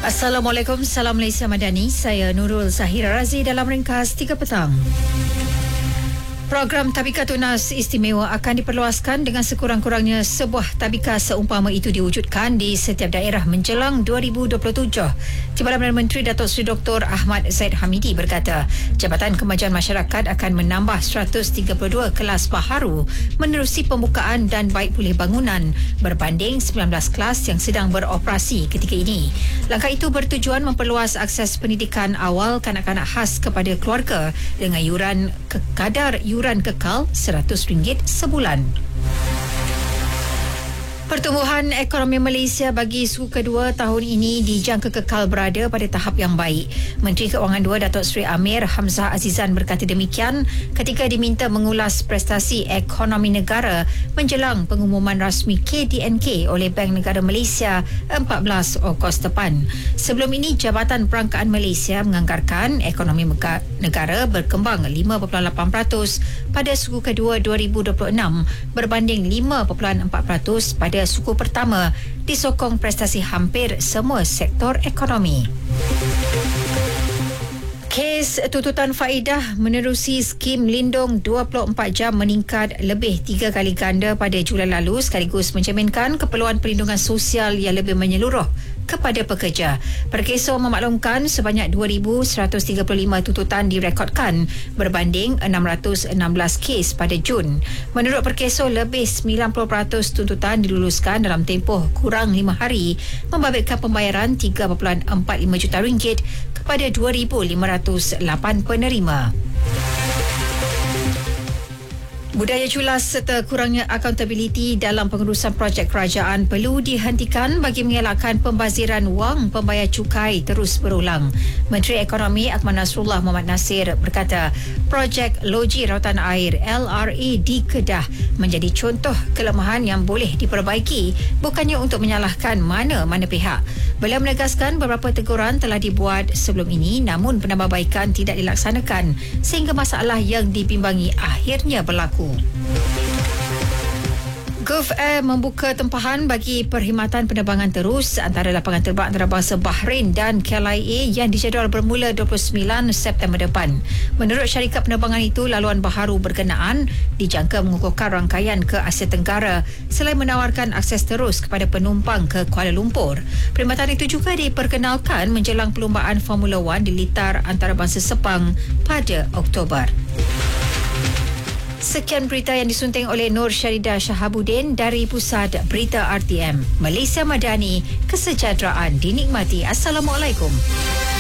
Assalamualaikum, salam Malaysia Madani. Saya Nurul Zahira Razi dalam ringkas 3 petang. Program Tabika Tunas Istimewa akan diperluaskan dengan sekurang-kurangnya sebuah tabika seumpama itu diwujudkan di setiap daerah menjelang 2027. Timbalan Perdana Menteri Datuk Seri Dr. Ahmad Zaid Hamidi berkata, Jabatan Kemajuan Masyarakat akan menambah 132 kelas baharu menerusi pembukaan dan baik pulih bangunan berbanding 19 kelas yang sedang beroperasi ketika ini. Langkah itu bertujuan memperluas akses pendidikan awal kanak-kanak khas kepada keluarga dengan kadar yuran kekal RM100 sebulan. Pertumbuhan ekonomi Malaysia bagi suku kedua tahun ini dijangka kekal berada pada tahap yang baik. Menteri Keuangan II Datuk Seri Amir Hamzah Azizan berkata demikian ketika diminta mengulas prestasi ekonomi negara menjelang pengumuman rasmi KDNK oleh Bank Negara Malaysia 14 Ogos depan. Sebelum ini, Jabatan Perangkaan Malaysia menganggarkan ekonomi negara berkembang 5.8% pada suku kedua 2026 berbanding 5.4% pada suku pertama, disokong prestasi hampir semua sektor ekonomi. Kes tuntutan faedah menerusi skim lindung 24 jam meningkat lebih 3 kali ganda pada Julai lalu sekaligus mencerminkan keperluan perlindungan sosial yang lebih menyeluruh kepada pekerja. Perkeso memaklumkan sebanyak 2,135 tuntutan direkodkan berbanding 616 kes pada Jun. Menurut Perkeso, lebih 90% tuntutan diluluskan dalam tempoh kurang 5 hari, membabitkan pembayaran RM3.45 juta kepada 2,508 penerima. Budaya culas serta kurangnya accountability dalam pengurusan projek kerajaan perlu dihentikan bagi mengelakkan pembaziran wang pembayar cukai terus berulang. Menteri Ekonomi Akmal Nasrullah Muhammad Nasir berkata, projek loji rawatan air LRA di Kedah menjadi contoh kelemahan yang boleh diperbaiki, bukannya untuk menyalahkan mana-mana pihak. Beliau menegaskan beberapa teguran telah dibuat sebelum ini namun penambahbaikan tidak dilaksanakan sehingga masalah yang dibimbangi akhirnya berlaku. Gulf Air membuka tempahan bagi perkhidmatan penerbangan terus antara lapangan terbang antarabangsa Bahrain dan KLIA yang dijadual bermula 29 September depan. Menurut syarikat penerbangan itu, laluan baharu berkenaan dijangka mengukuhkan rangkaian ke Asia Tenggara selain menawarkan akses terus kepada penumpang ke Kuala Lumpur. Perkhidmatan itu juga diperkenalkan menjelang perlumbaan Formula One di litar antarabangsa Sepang pada Oktober. Sekian berita yang disunting oleh Nur Syaridah Shahabuddin dari Pusat Berita RTM. Malaysia Madani, kesejahteraan dinikmati. Assalamualaikum.